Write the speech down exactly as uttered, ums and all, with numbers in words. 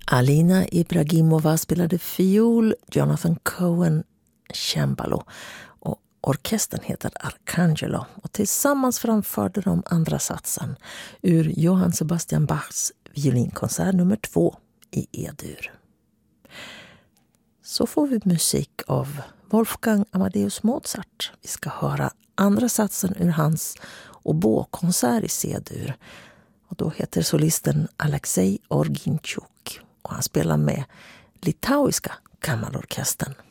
Alina Ibragimova spelade fiol, Jonathan Cohen cembalo och orkestern heter Arcangelo. Och tillsammans framförde de andra satsen ur Johann Sebastian Bachs violinkonsert nummer två i E-dur. Så får vi musik av Wolfgang Amadeus Mozart. Vi ska höra andra satsen ur hans oboekonsert i C-dur. Och då heter solisten Alexej Orginchuk. Och han spelar med litauiska kammarorkestern.